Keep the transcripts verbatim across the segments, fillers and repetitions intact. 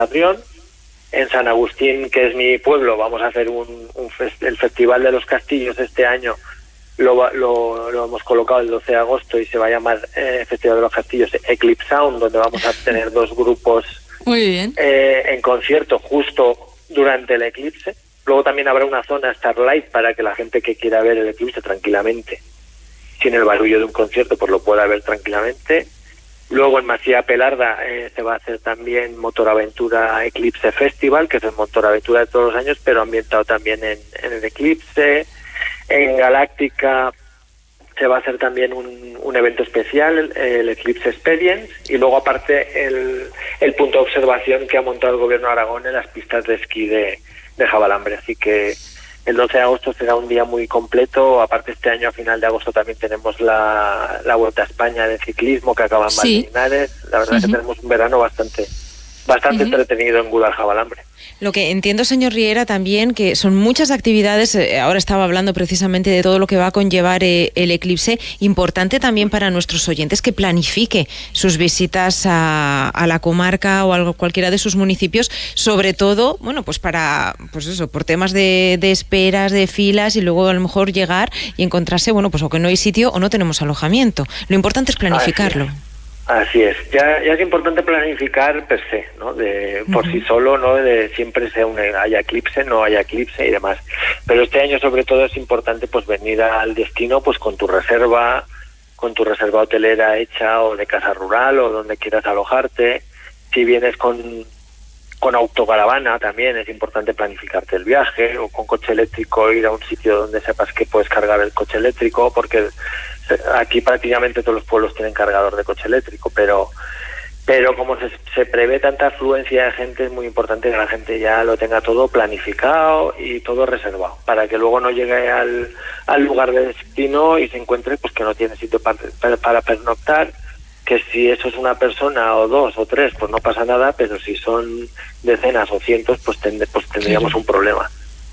Carrión. En San Agustín, que es mi pueblo, vamos a hacer un, un fest, el Festival de los Castillos este año. Lo, lo, lo hemos colocado el doce de agosto y se va a llamar eh, Festival de los Castillos Eclipse Sound, donde vamos a tener dos grupos Muy bien. Eh, en concierto justo durante el eclipse. Luego también habrá una zona Starlight para que la gente que quiera ver el eclipse tranquilamente, sin el barullo de un concierto, pues lo pueda ver tranquilamente. Luego en Masía Pelarda eh, se va a hacer también Motoraventura Eclipse Festival, que es el Motoraventura de todos los años, pero ambientado también en, en el eclipse. En Galáctica se va a hacer también un, un evento especial, el, el Eclipse Experience, y luego aparte el, el punto de observación que ha montado el Gobierno de Aragón en las pistas de esquí de, de Javalambre. Así que el doce de agosto será un día muy completo. Aparte, este año a final de agosto también tenemos la, la Vuelta a España de ciclismo que acaba en Sí. Valdeñares. La verdad uh-huh. es que tenemos un verano bastante bastante uh-huh. entretenido en Gudar-Javalambre. Lo que entiendo, señor Riera, también que son muchas actividades. Eh, ahora estaba hablando precisamente de todo lo que va a conllevar eh, el eclipse. Importante también para nuestros oyentes que planifique sus visitas a, a la comarca o a cualquiera de sus municipios, sobre todo, bueno, pues para, pues eso, por temas de, de esperas, de filas, y luego a lo mejor llegar y encontrarse, bueno, pues o que no hay sitio o no tenemos alojamiento. Lo importante es planificarlo. Así es. Así es, ya, ya es importante planificar per se, ¿no? De, por uh-huh. sí solo, ¿no? De siempre sea un, haya eclipse, no haya eclipse y demás. Pero este año sobre todo es importante pues venir al destino pues con tu reserva, con tu reserva hotelera hecha o de casa rural o donde quieras alojarte. Si vienes con, con autocaravana también es importante planificarte el viaje, o con coche eléctrico ir a un sitio donde sepas que puedes cargar el coche eléctrico, porque aquí prácticamente todos los pueblos tienen cargador de coche eléctrico, pero pero como se, se prevé tanta afluencia de gente, es muy importante que la gente ya lo tenga todo planificado y todo reservado, para que luego no llegue al, al lugar de destino y se encuentre pues que no tiene sitio para, para, para pernoctar, que si eso es una persona o dos o tres, pues no pasa nada, pero si son decenas o cientos, pues, tend, pues tendríamos un problema.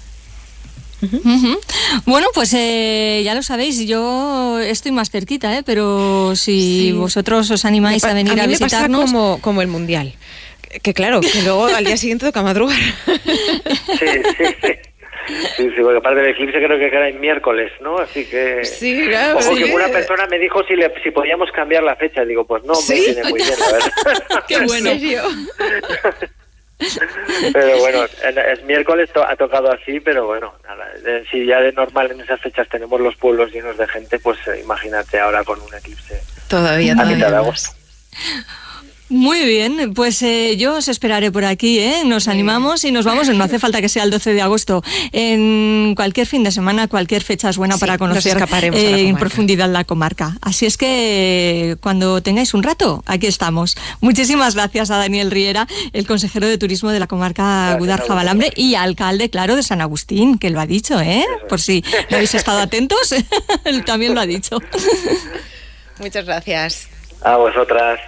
Uh-huh. Uh-huh. Bueno, pues eh, ya lo sabéis, yo estoy más cerquita, ¿eh? Pero si sí. vosotros os animáis pa- a venir a, a mí visitarnos... me pasa como, como el Mundial, que claro, que luego al día siguiente toca madrugar. Sí, sí, sí. Sí, sí, porque aparte del eclipse creo que era el miércoles, ¿no? Así que... Sí, claro. Ojo, sí. que una persona me dijo si le, si podíamos cambiar la fecha. Digo, pues no, ¿sí? Me viene muy bien, la verdad. ¡Qué bueno! ¿En serio? Pero bueno, es miércoles, to- ha tocado así, pero bueno, nada, si ya de normal en esas fechas tenemos los pueblos llenos de gente, pues eh, imagínate ahora con un eclipse todavía, a todavía mitad de agosto. Muy bien, pues eh, yo os esperaré por aquí, ¿eh? Nos sí. animamos y nos vamos, no hace falta que sea el doce de agosto, en cualquier fin de semana, cualquier fecha es buena sí, para conocer eh, en profundidad la comarca. Así es que cuando tengáis un rato, aquí estamos. Muchísimas gracias a Daniel Riera, el consejero de turismo de la comarca Gudar-Javalambre y alcalde, claro, de San Agustín, que lo ha dicho, ¿eh? Por si no habéis estado atentos, él también lo ha dicho. Muchas gracias. A vosotras.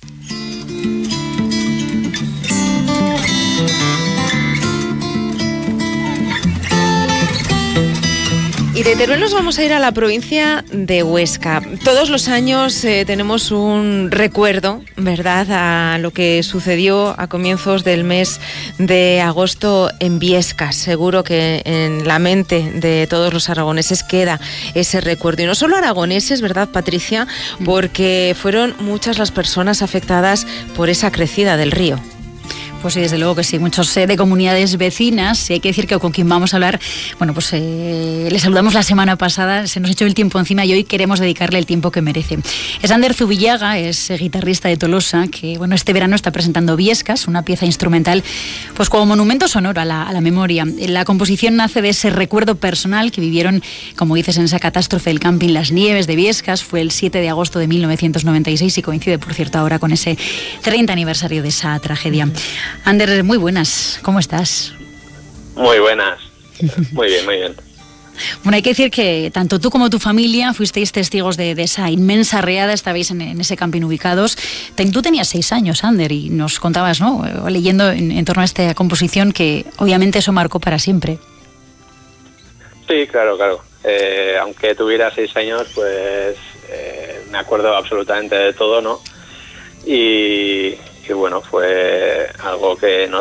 Y de Teruel nos vamos a ir a la provincia de Huesca. Todos los años eh, tenemos un recuerdo, ¿verdad?, a lo que sucedió a comienzos del mes de agosto en Biescas. Seguro que en la mente de todos los aragoneses queda ese recuerdo. Y no solo aragoneses, ¿verdad, Patricia?, porque fueron muchas las personas afectadas por esa crecida del río. Pues sí, desde luego que sí, muchos eh, de comunidades vecinas, y hay que decir que con quien vamos a hablar, bueno, pues eh, le saludamos la semana pasada, se nos echó el tiempo encima y hoy queremos dedicarle el tiempo que merece. Es Ander Zubillaga, es eh, guitarrista de Tolosa, que bueno, este verano está presentando Biescas, una pieza instrumental, pues como monumento sonoro a la, a la memoria. La composición nace de ese recuerdo personal que vivieron, como dices, en esa catástrofe del camping Las Nieves de Biescas. Fue el siete de agosto de mil novecientos noventa y seis y coincide, por cierto, ahora con ese treinta aniversario de esa tragedia. Ander, muy buenas, ¿cómo estás? Muy buenas, muy bien, muy bien. Bueno, hay que decir que tanto tú como tu familia fuisteis testigos de, de esa inmensa riada, estabais en, en ese camping ubicados. Ten, tú tenías seis años, Ander, y nos contabas, ¿no?, leyendo en, en torno a esta composición, que obviamente eso marcó para siempre. Sí, claro, claro. Eh, aunque tuviera seis años, pues eh, me acuerdo absolutamente de todo, ¿no? Y... Y que bueno, fue algo que